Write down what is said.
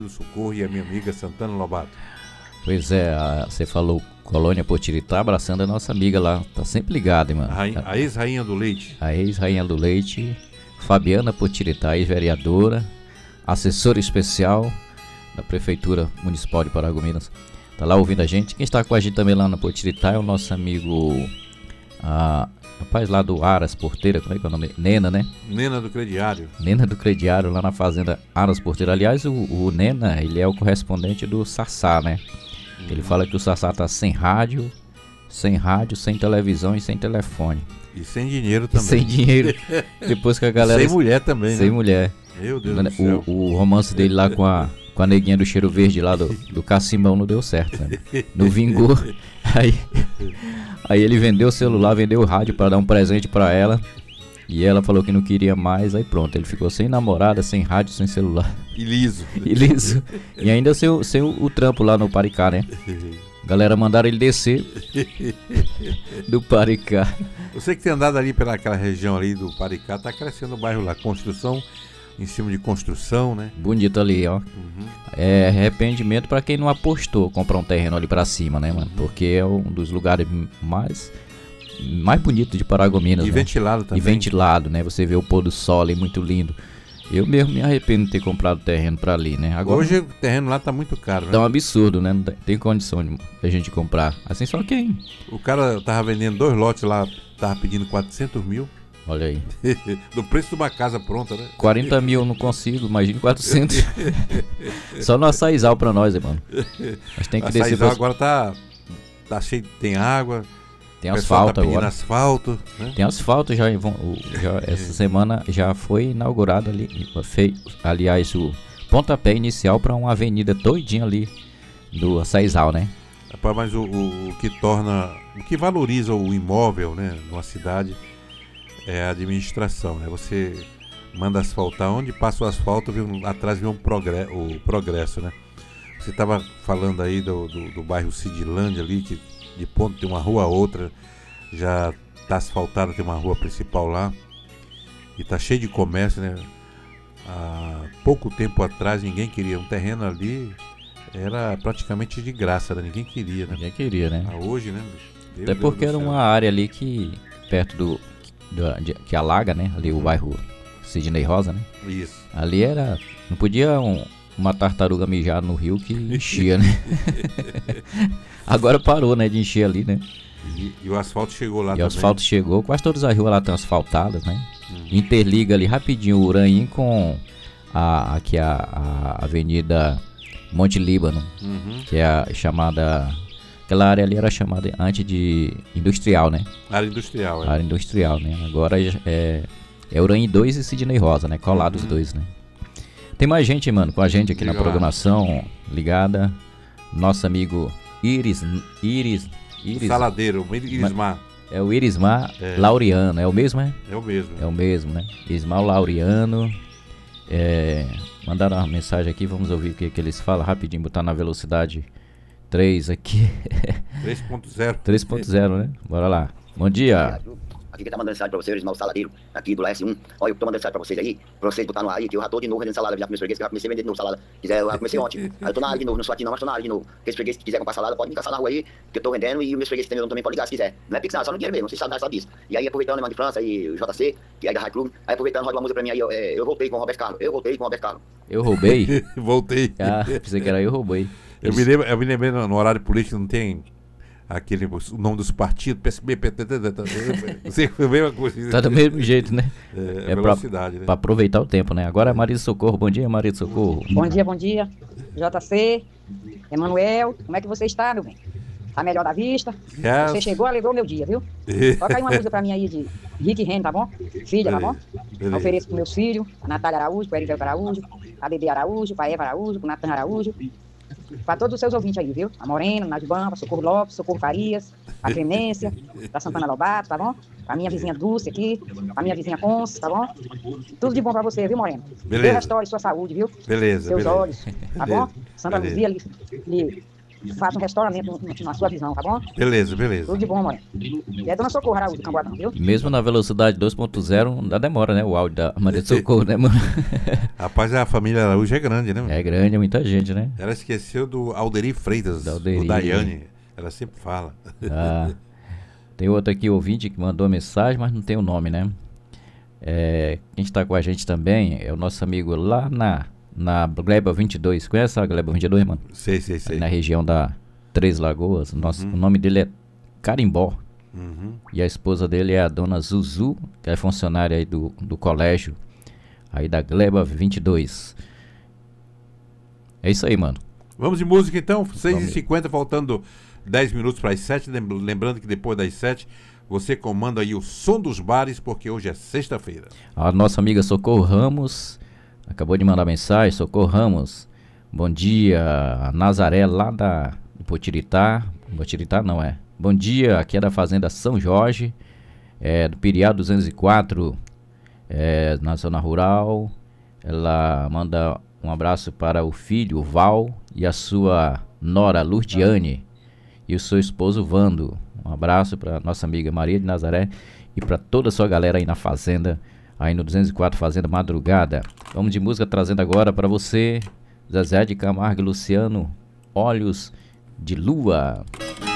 do Socorro e a minha amiga Santana Lobato. Pois é, você falou Colônia Potiritá, abraçando a nossa amiga lá, tá sempre ligada, mano. A ex-rainha do leite. A ex-rainha do leite, Fabiana Potiritá, ex-vereadora, assessora especial da Prefeitura Municipal de Paragominas. Tá lá ouvindo a gente. Quem está com a gente também lá na Potiritá é o nosso amigo, rapaz lá do Aras Porteira, como é que é o nome? Nena, né? Nena do Crediário. Nena do Crediário, lá na fazenda Aras Porteira. Aliás, o Nena, ele é o correspondente do Sassá, né? Ele fala que o Sassá tá sem rádio, sem televisão e sem telefone. E sem dinheiro também. Sem dinheiro. Depois que a galera... Sem mulher também, sem né? mulher. Meu Deus do céu. O romance dele lá com a neguinha do cheiro verde lá do Cacimbão não deu certo, né? Não vingou. Aí ele vendeu o celular, vendeu o rádio pra dar um presente pra ela. E ela falou que não queria mais, aí pronto. Ele ficou sem namorada, sem rádio, sem celular. E liso. E ainda sem o trampo lá no Paricá, né? Galera mandaram ele descer do Paricá. Você que tem andado ali pelaquela região ali do Paricá, tá crescendo o bairro lá. Construção, em cima de construção, né? Bonito ali, ó. É arrependimento pra quem não apostou comprar um terreno ali pra cima, né, mano? Porque é um dos lugares mais bonitos de Paragominas, E né? ventilado também. E ventilado, né? Você vê o pôr do sol ali muito lindo. Eu mesmo me arrependo de ter comprado terreno pra ali, né? Agora, hoje o terreno lá tá muito caro, né? tá um absurdo, né? Não tem condição de a gente comprar. Assim, só quem? O cara tava vendendo 2 lotes lá, tava pedindo 400 mil. Olha aí. Do preço de uma casa pronta, né? 40 mil eu não consigo, imagine 400. Só no açaizal pra nós, mano. Mas tem que descer pra... agora tá cheio, tem água. Tem asfalto tá agora. Asfalto, né? Tem asfalto, já essa semana já foi inaugurado ali. Aliás, o pontapé inicial para uma avenida todinha ali do Açaizal, né? Rapaz, mas o que torna, o que valoriza o imóvel, né, numa cidade é a administração, né? Você manda asfaltar, onde passa o asfalto, atrás vem o progresso, né? Você estava falando aí do bairro Cidilândia ali, que de ponto tem uma rua a outra, já está asfaltada, tem uma rua principal lá e tá cheio de comércio, né? Há pouco tempo atrás ninguém queria um terreno ali, era praticamente de graça, né? Ninguém queria, né? Ninguém queria, né? Hoje, né? Até porque era uma área ali que perto que alaga, né? Ali o bairro Sidney Rosa, né? Isso. Ali era, não podia uma tartaruga mijar no rio que enchia, né? Agora parou, né, de encher ali, né? E o asfalto chegou lá também. E o asfalto chegou, quase todas as ruas lá estão asfaltadas, né? Interliga ali rapidinho o Uraim com aqui a Avenida Monte Líbano, que é a chamada... Aquela área ali era chamada antes de industrial, né? Área industrial, Área industrial, né? Agora é Uraim 2 e Sidney Rosa, né? Colados os dois, né? Tem mais gente, mano, com a gente aqui na programação, ligada. Nosso amigo Iris Saladeiro, Irismar. É o Irismar Laureano, é o mesmo, é? É o mesmo. É o mesmo, né? Irismar Laureano. Mandaram uma mensagem aqui, vamos ouvir o que eles falam rapidinho, botar na velocidade 3 aqui. 3.0. 3.0, né? Bora lá. Bom dia. Aqui quem tá mandando mensagem pra vocês, Ismael Saladeiro, aqui do S1. Olha, eu tô mandando mensagem pra vocês aí, pra vocês botar no ar aí, que eu já tô de novo vendendo salada, já comecei freguês, que eu já comecei a vender de novo salada. Eu já comecei ontem, aí eu tô na área de novo, não sou aqui não, mas tô na área de novo. Aqueles freguês que quiser comprar salada, pode me caçar na rua aí, que eu tô vendendo, e os meus freguês que tem também pode ligar se quiser. Não é pix nada, só no dinheiro mesmo, vocês sabem disso. E aí, aproveitando o Neymar de França, aí o JC, que é da High Club, aí aproveitando, roda uma música pra mim aí, eu voltei com o Roberto Carlos, Eu roubei? Voltei. Pensei que era eu roubei. Eu me lembrei no horário político, não tem... o nome dos partidos, PSB, PTT, você foi a mesma coisa. Tá do mesmo jeito, né? É velocidade, né? Pra aproveitar o tempo, né? Agora é Maria de Socorro. Bom dia, Maria de Socorro. Bom dia. JC, Emanuel, como é que você está, meu bem? Tá melhor da vista? Yes. Você chegou, alegrou meu dia, viu? Toca aí uma música pra mim aí de Rick Renner, tá bom? Filha, tá bom? Eu ofereço pros meus filhos, a Natália Araújo, pro Erivelto Araújo, a Bebê Araújo, pra Eva Araújo, pro Natan Araújo. Para todos os seus ouvintes aí, viu? A Morena, Najubamba, Socorro Lopes, Socorro Farias, a Clemência, da Santana Lobato, tá bom? A minha vizinha Dulce aqui, a minha vizinha Conce, tá bom? Tudo de bom pra você, viu, Morena? Beleza. Deus restaure sua saúde, viu? Beleza. Seus olhos, tá bom? Santa Luzia lhe faça um restauramento na sua visão, tá bom? Beleza, beleza. Tudo de bom, Moreno. E é Dona Socorro Araújo, do Camboatão, viu? Mesmo na velocidade 2.0, não dá demora, né? O áudio da Maria de Socorro, né, mano? Rapaz, a família Araújo é grande, né? É grande, é muita gente, né? Ela esqueceu do Alderi Freitas, do Daiane. Ela sempre fala. Ah, tem outro aqui, ouvinte, que mandou mensagem, mas não tem o nome, né? Quem está com a gente também é o nosso amigo lá na Gleba 22. Conhece a Gleba 22, mano? Sei. Ali na região da Três Lagoas. O nome dele é Carimbó. E a esposa dele é a dona Zuzu, que é funcionária aí do colégio, aí da Gleba 22. É isso aí, mano. Vamos de música então, 6h50, faltando 10 minutos para as 7. Lembrando que depois das 7 você comanda aí o som dos bares, porque hoje é sexta-feira. A nossa amiga Socorro Ramos acabou de mandar mensagem. Socorro Ramos, bom dia. A Nazaré lá da Potiritá. Potiritá não é. Bom dia, aqui é da Fazenda São Jorge, do Piriá 204, na zona rural. Ela manda um abraço para o filho, o Val, e a sua nora, Lurdiane, e o seu esposo, Vando. Um abraço para nossa amiga Maria de Nazaré e para toda a sua galera aí na Fazenda, aí no 204 Fazenda Madrugada. Vamos de música, trazendo agora para você, Zezé de Camargo e Luciano, Olhos de Lua.